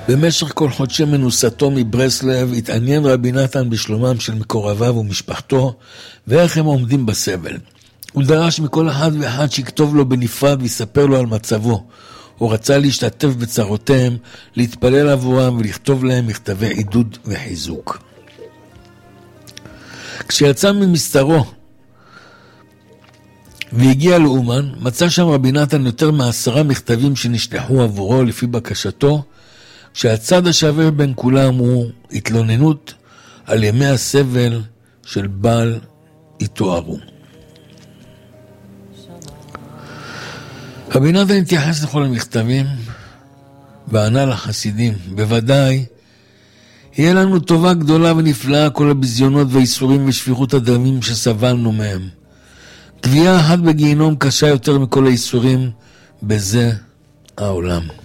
במשך כל חודשי מנוסתו מברסלב התעניין רבי נתן בשלומם של מקורביו ומשפחתו ואיך הם עומדים בסבל. הוא דרש מכל אחד ואחד שיכתוב לו בנפרד ויספר לו על מצבו. הוא רצה להשתתף בצרותיהם, להתפלל עבורם ולכתוב להם מכתבי עידוד וחיזוק. כשיצא ממסתרו והגיע לאומן, מצא שם רבי נתן יותר מ10 מכתבים שנשלחו עבורו לפי בקשתו, כשהצד השווה בין כולם הוא התלוננות על ימי הסבל של בעל התוארו. רבי נתן התייחס לכל המכתבים וענה לחסידים, בוודאי יהיה לנו טובה גדולה ונפלאה כל הביזיונות והאיסורים ושפיכות הדמים שסבלנו מהם. קביעה אחת בגיהינום קשה יותר מכל האיסורים בזה העולם.